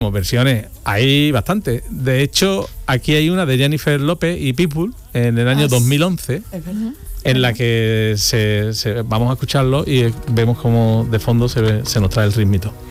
Bueno, versiones hay bastante. De hecho, aquí hay una de Jennifer López y Pitbull en el año 2011, en la que vamos a escucharlo y vemos cómo de fondo se nos trae el ritmito.